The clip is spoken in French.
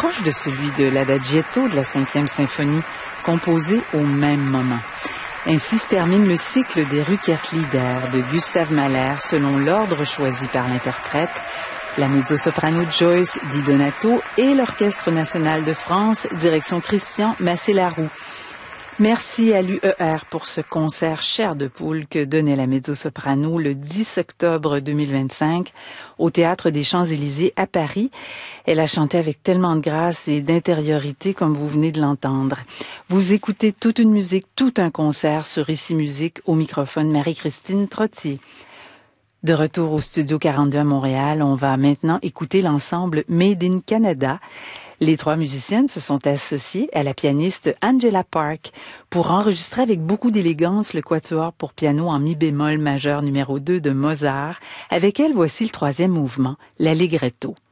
proche de celui de l'Adagietto de la 5e symphonie, composé au même moment. Ainsi se termine le cycle des Rückert-Lieder de Gustav Mahler selon l'ordre choisi par l'interprète, la mezzo-soprano Joyce Di Donato et l'Orchestre national de France, direction Christian Massé-Laroux. Merci à l'UER pour ce concert chair de poule que donnait la mezzo-soprano le 10 octobre 2025 au Théâtre des Champs-Élysées à Paris. Elle a chanté avec tellement de grâce et d'intériorité comme vous venez de l'entendre. Vous écoutez toute une musique, tout un concert sur Ici Musique au microphone Marie-Christine Trottier. De retour au Studio 42 à Montréal, on va maintenant écouter l'ensemble Made in Canada. Les trois musiciennes se sont associées à la pianiste Angela Park pour enregistrer avec beaucoup d'élégance le quatuor pour piano en mi bémol majeur numéro 2 de Mozart. Avec elle, voici le troisième mouvement, l'Allegretto.